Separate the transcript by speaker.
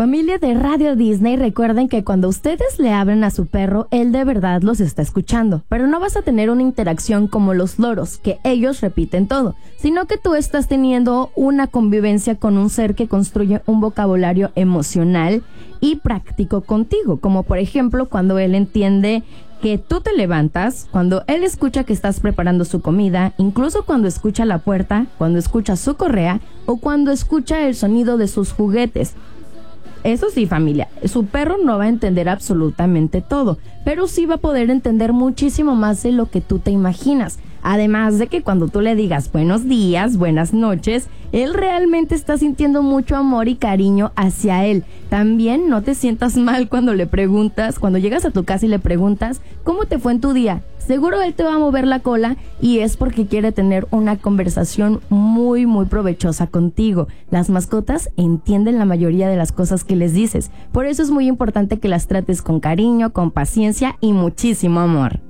Speaker 1: Familia de Radio Disney, recuerden que cuando ustedes le hablan a su perro, él de verdad los está escuchando. Pero no vas a tener una interacción como los loros, que ellos repiten todo, sino que tú estás teniendo una convivencia con un ser que construye un vocabulario emocional y práctico contigo. Como por ejemplo, cuando él entiende que tú te levantas, cuando él escucha que estás preparando su comida, incluso cuando escucha la puerta, cuando escucha su correa o cuando escucha el sonido de sus juguetes. Eso sí, familia, su perro no va a entender absolutamente todo, pero sí va a poder entender muchísimo más de lo que tú te imaginas. Además de que cuando tú le digas buenos días, buenas noches, él realmente está sintiendo mucho amor y cariño hacia él. También no te sientas mal cuando le preguntas, cuando llegas a tu casa y le preguntas, ¿cómo te fue en tu día? Seguro él te va a mover la cola y es porque quiere tener una conversación muy, muy provechosa contigo. Las mascotas entienden la mayoría de las cosas que les dices. Por eso es muy importante que las trates con cariño, con paciencia y muchísimo amor.